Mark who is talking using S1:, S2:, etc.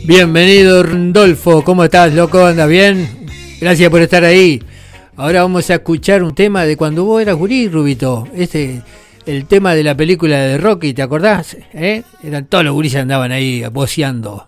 S1: Bienvenido, Rondolfo. ¿Cómo estás, loco? ¿Andas bien? Gracias por estar ahí. Ahora vamos a escuchar un tema de cuando vos eras gurí, Rubito. El tema de la película de Rocky, ¿te acordás? Eran todos los guris que andaban ahí voceando.